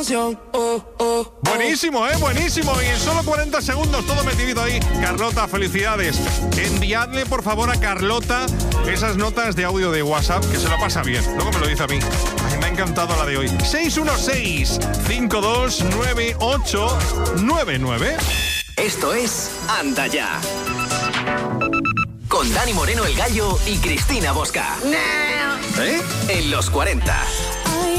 Buenísimo, buenísimo. Y en solo 40 segundos todo metidito ahí. Carlota, felicidades. Enviadle por favor a Carlota esas notas de audio de WhatsApp, que se lo pasa bien. Luego me lo dice a mí. Ay, me ha encantado la de hoy. 616-529899. Esto es Anda Ya. Con Dani Moreno el Gallo y Cristina Bosca. En los 40.